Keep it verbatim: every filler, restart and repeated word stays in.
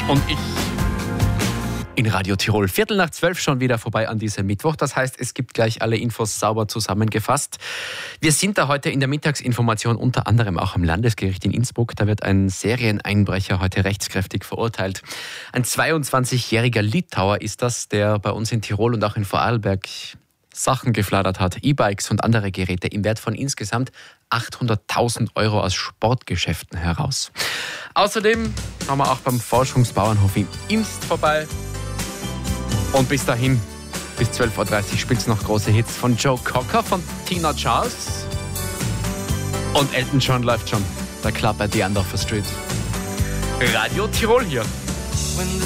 Und ich in Radio Tirol. Viertel nach zwölf schon wieder vorbei an diesem Mittwoch. Das heißt, es gibt gleich alle Infos sauber zusammengefasst. Wir sind da heute in der Mittagsinformation unter anderem auch am Landesgericht in Innsbruck. Da wird ein Serieneinbrecher heute rechtskräftig verurteilt. Ein zweiundzwanzigjähriger Litauer ist das, der bei uns in Tirol und auch in Vorarlberg Sachen gefladert hat, E-Bikes und andere Geräte im Wert von insgesamt achthunderttausend Euro aus Sportgeschäften heraus. Außerdem schauen wir auch beim Forschungsbauernhof in Imst vorbei. Und bis dahin, bis zwölf Uhr dreißig spielt es noch große Hits von Joe Cocker, von Tina Charles und Elton John läuft schon. Der Club at the End of the Street. Radio Tirol hier.